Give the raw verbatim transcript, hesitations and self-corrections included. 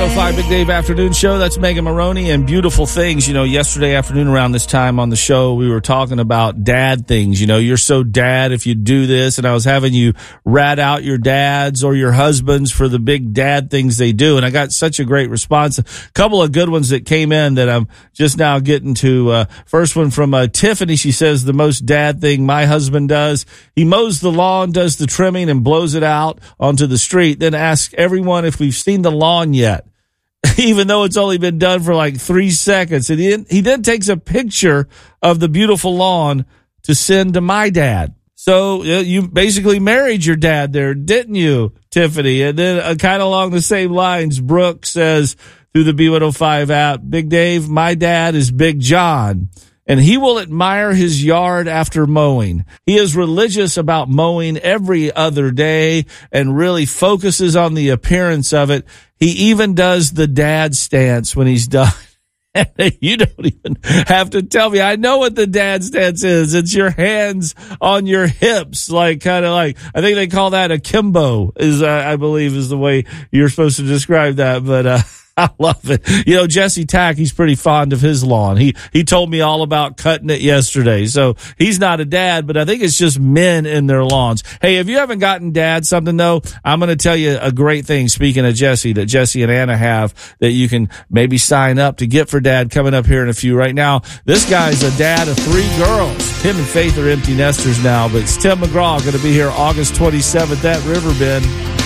oh five Big Dave Afternoon Show. That's Megan Maroney and Beautiful Things. You know, yesterday afternoon around this time on the show, we were talking about dad things. You know, you're so dad if you do this. And I was having you rat out your dads or your husbands for the big dad things they do. And I got such a great response. A couple of good ones that came in that I'm just now getting to. Uh, first one from uh, Tiffany. She says, the most dad thing my husband does, he mows the lawn, does the trimming, and blows it out onto the street. Then asks everyone if we've seen the lawn yet, even though it's only been done for like three seconds. And he, he then takes a picture of the beautiful lawn to send to my dad. So uh, you basically married your dad there, didn't you, Tiffany? And then uh, kind of along the same lines, Brooke says through the B one oh five app, Big Dave, my dad is Big John, and he will admire his yard after mowing. He is religious about mowing every other day and really focuses on the appearance of it. He even does the dad stance when he's done. You don't even have to tell me. I know what the dad stance is. It's your hands on your hips, like kind of like, I think they call that akimbo, is uh, I believe is the way you're supposed to describe that. But uh I love it. You know, Jesse Tack, he's pretty fond of his lawn. He he told me all about cutting it yesterday. So he's not a dad, but I think it's just men in their lawns. Hey, if you haven't gotten dad something, though, I'm going to tell you a great thing, speaking of Jesse, that Jesse and Anna have that you can maybe sign up to get for dad coming up here in a few. Right now, this guy's a dad of three girls. Tim and Faith are empty nesters now, but it's Tim McGraw going to be here August twenty-seventh at Riverbend.